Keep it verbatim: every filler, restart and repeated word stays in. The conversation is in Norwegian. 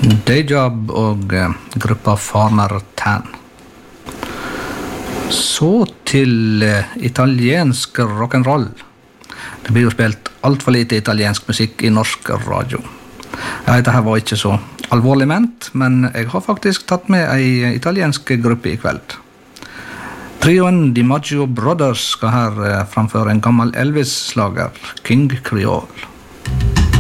Dayjob og eh, gruppa Farmer Tan. Så til eh, italiensk rock'n'roll. Det blir jo spilt alt for lite italiensk musikk i norsk radio. Ja, dette her var ikke så alvorlig ment, men jeg har faktisk tatt med en italiensk gruppe i kveld. Trioen DiMaggio Brothers skal her eh, framføre en gammel Elvis-slager, King Creole.